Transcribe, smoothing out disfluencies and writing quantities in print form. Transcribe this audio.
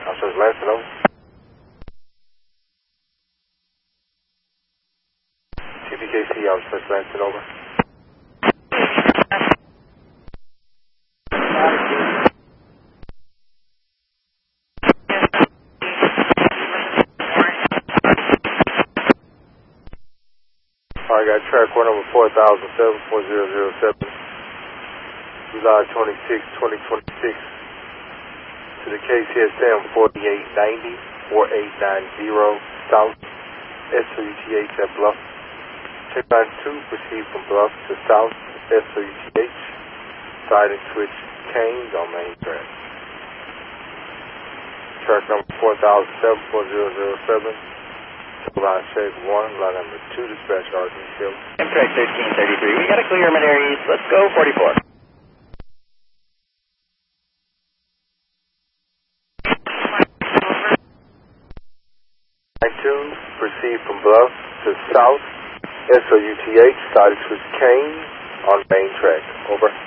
Southwest Lansing, over. TPKC, Southwest Lansing, over. Alright, got track 1 over 4007, 4007, July 26, 2026, to the KCSM 4890, 4890, South, SOUTH at Bluff. Check line 2, proceed from Bluff to South, SOUTH, side and switch Canes on main track. Track number 4007, 4007. Line check 1, line number 2, dispatch RD Hill. Amtrak 1333, we got a clear Mid-Aries, let's go 44. Line 2, proceed from Bluff to South, SOUTH, side switch Canes on main track. Over.